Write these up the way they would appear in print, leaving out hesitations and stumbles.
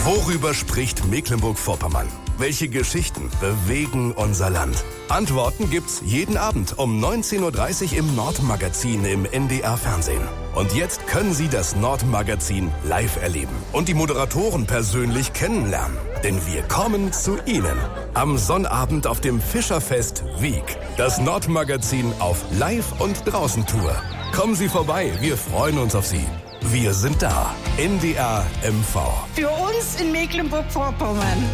Worüber spricht Mecklenburg-Vorpommern? Welche Geschichten bewegen unser Land? Antworten gibt's jeden Abend um 19.30 Uhr im Nordmagazin im NDR-Fernsehen. Und jetzt können Sie das Nordmagazin live erleben und die Moderatoren persönlich kennenlernen. Denn wir kommen zu Ihnen am Sonnabend auf dem Fischerfest Wiek. Das Nordmagazin auf Live- und Draußen-Tour. Kommen Sie vorbei, wir freuen uns auf Sie. Wir sind da. NDR MV. Für uns in Mecklenburg-Vorpommern.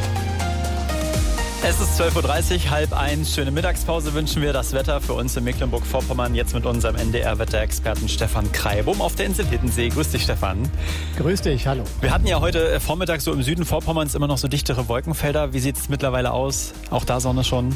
Es ist 12.30 Uhr, 12:30. Schöne Mittagspause wünschen wir. Das Wetter für uns in Mecklenburg-Vorpommern jetzt mit unserem NDR-Wetterexperten Stefan Kreibum auf der Insel Hiddensee. Grüß dich, Stefan. Grüß dich, hallo. Wir hatten ja heute Vormittag so im Süden Vorpommerns immer noch so dichtere Wolkenfelder. Wie sieht es mittlerweile aus? Auch da Sonne schon?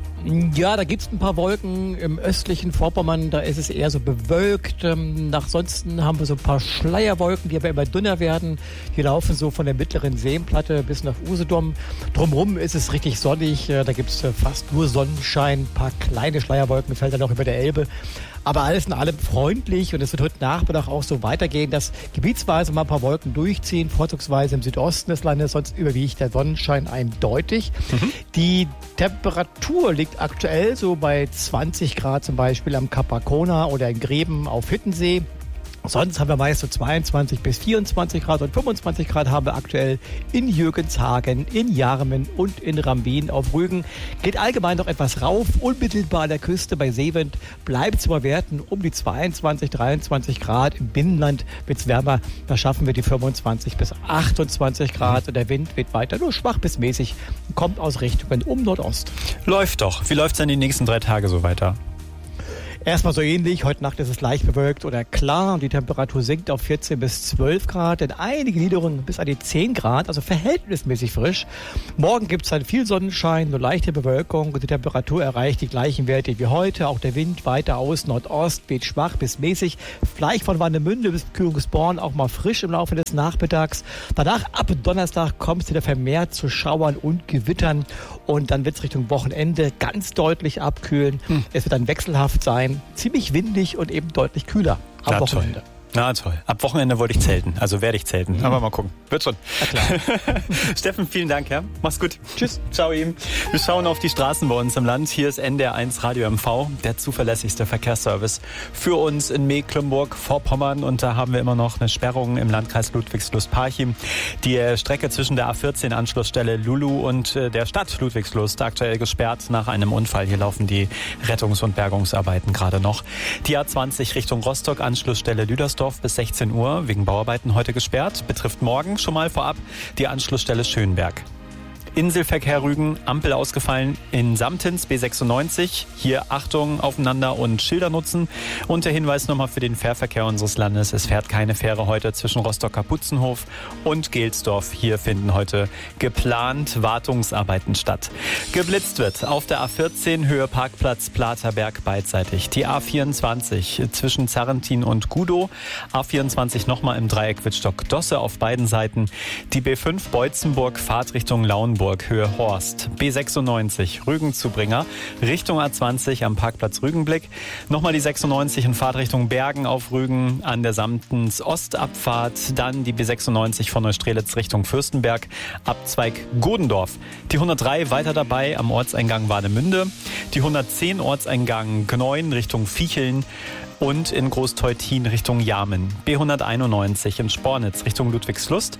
Ja, da gibt's ein paar Wolken im östlichen Vorpommern, da ist es eher so bewölkt. Ansonsten haben wir so ein paar Schleierwolken, die aber immer dünner werden. Die laufen so von der mittleren Seenplatte bis nach Usedom. Drumherum ist es richtig sonnig, da gibt's fast nur Sonnenschein. Ein paar kleine Schleierwolken fällt dann auch über der Elbe. Aber alles in allem freundlich und es wird heute Nachmittag auch so weitergehen, dass gebietsweise mal ein paar Wolken durchziehen, vorzugsweise im Südosten des Landes, sonst überwiegt der Sonnenschein eindeutig. Die Temperatur liegt aktuell so bei 20 Grad zum Beispiel am Kap Arkona oder in Gräben auf Hiddensee. Sonst haben wir meist so 22 bis 24 Grad und 25 Grad haben wir aktuell in Jürgenshagen, in Jarmen und in Rambin auf Rügen. Geht allgemein noch etwas rauf, unmittelbar an der Küste bei Seewind bleibt es bei Werten um die 22, 23 Grad. Im Binnenland wird es wärmer, da schaffen wir die 25 bis 28 Grad und der Wind wird weiter nur schwach bis mäßig, kommt aus Richtungen um Nordost. Läuft doch. Wie läuft es denn die nächsten 3 Tage so weiter? Erstmal so ähnlich, heute Nacht ist es leicht bewölkt oder klar und die Temperatur sinkt auf 14 bis 12 Grad, in einigen Niederungen bis an die 10 Grad, also verhältnismäßig frisch. Morgen gibt es dann viel Sonnenschein, nur leichte Bewölkung und die Temperatur erreicht die gleichen Werte wie heute. Auch der Wind weiter aus Nordost weht schwach bis mäßig, vielleicht von Warnemünde bis Kühlungsborn auch mal frisch im Laufe des Nachmittags. Danach ab Donnerstag kommt es wieder vermehrt zu Schauern und Gewittern und dann wird es Richtung Wochenende ganz deutlich abkühlen. Es wird dann wechselhaft sein. Ziemlich windig und eben deutlich kühler am Wochenende. Na toll. Ab Wochenende wollte ich zelten. Also werde ich zelten. Aber mal gucken. Wird schon. Na klar. Steffen, vielen Dank. Ja? Mach's gut. Tschüss. Ciao ihm. Wir schauen auf die Straßen bei uns im Land. Hier ist NDR1 Radio MV, der zuverlässigste Verkehrsservice für uns in Mecklenburg-Vorpommern. Und da haben wir immer noch eine Sperrung im Landkreis Ludwigslust-Parchim. Die Strecke zwischen der A14 Anschlussstelle Lulu und der Stadt Ludwigslust aktuell gesperrt nach einem Unfall. Hier laufen die Rettungs- und Bergungsarbeiten gerade noch. Die A20 Richtung Rostock, Anschlussstelle Lüdersdorf bis 16 Uhr wegen Bauarbeiten heute gesperrt. Betrifft morgen schon mal vorab die Anschlussstelle Schönberg. Inselverkehr Rügen, Ampel ausgefallen in Samtens, B96. Hier Achtung aufeinander und Schilder nutzen. Und der Hinweis nochmal für den Fährverkehr unseres Landes. Es fährt keine Fähre heute zwischen Rostock-Kaputzenhof und Gelsdorf. Hier finden heute geplant Wartungsarbeiten statt. Geblitzt wird auf der A14 Höhe Parkplatz Platerberg beidseitig. Die A24 zwischen Zarrentin und Gudow. A24 nochmal im Dreieck Wittstock-Dosse auf beiden Seiten. Die B5 Beutzenburg Fahrtrichtung Lauenburg. Höhe Horst. B96 Rügen-Zubringer Richtung A20 am Parkplatz Rügenblick. Nochmal die 96 in Fahrtrichtung Bergen auf Rügen an der Samtens Ostabfahrt. Dann die B96 von Neustrelitz Richtung Fürstenberg. Abzweig Godendorf. Die 103 weiter dabei am Ortseingang Warnemünde. Die 110 Ortseingang Gneuen Richtung Viecheln. Und in Großteutin Richtung Jarmen. B191 in Spornitz Richtung Ludwigslust.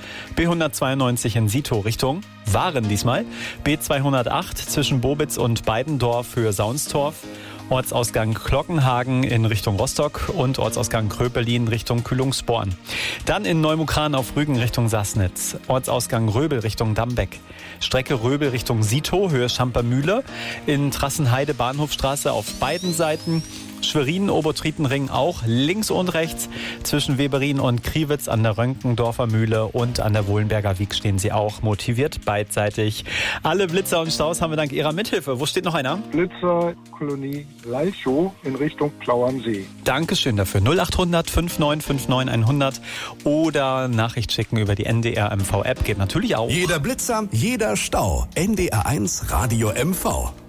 B192 in Sito Richtung Waren diesmal. B208 zwischen Bobitz und Beidendorf Höhe Saunstorf. Ortsausgang Glockenhagen in Richtung Rostock und Ortsausgang Kröpelin Richtung Kühlungsborn. Dann in Neumukran auf Rügen Richtung Sassnitz. Ortsausgang Röbel Richtung Dambeck. Strecke Röbel Richtung Sito, Höhe Schampermühle. In Trassenheide Bahnhofstraße auf beiden Seiten. Schwerin, Obertrietenring auch links und rechts. Zwischen Weberin und Kriwitz an der Rönkendorfer Mühle und an der Wohlenberger Wiek stehen sie auch motiviert beidseitig. Alle Blitzer und Staus haben wir dank Ihrer Mithilfe. Wo steht noch einer? Blitzerkolonie Laichow in Richtung Plau am See. Dankeschön dafür. 0800 5959 100 oder Nachricht schicken über die NDR MV App geht natürlich auch. Jeder Blitzer, jeder Stau. NDR1 Radio MV.